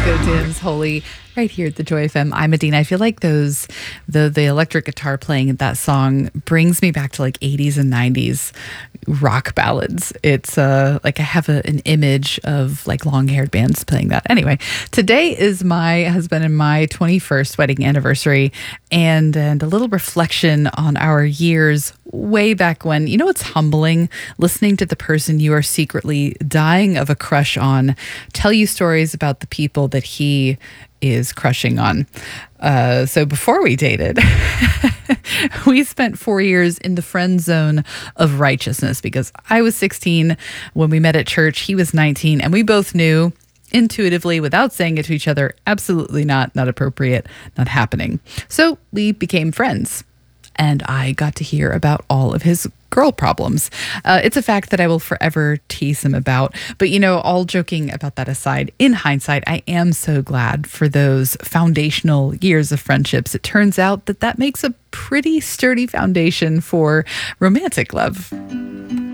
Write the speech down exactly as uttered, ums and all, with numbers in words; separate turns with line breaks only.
Go to Him's Holy right here at the Joy F M. I'm Adina. I feel like those the the electric guitar playing in that song brings me back to like eighties and nineties rock ballads. It's uh like I have a, an image of like long-haired bands playing that. Anyway, today is my husband and my twenty-first wedding anniversary, and and a little reflection on our years way back when. You know, it's humbling listening to the person you are secretly dying of a crush on tell you stories about the people that he is crushing on. Uh, so before we dated, we spent four years in the friend zone of righteousness because I was sixteen when we met at church. He was nineteen, and we both knew intuitively, without saying it to each other, absolutely not, not appropriate, not happening. So we became friends, and I got to hear about all of his girl problems. Uh, it's a fact that I will forever tease him about. But, you know, all joking about that aside, in hindsight, I am so glad for those foundational years of friendships. It turns out that that makes a pretty sturdy foundation for romantic love.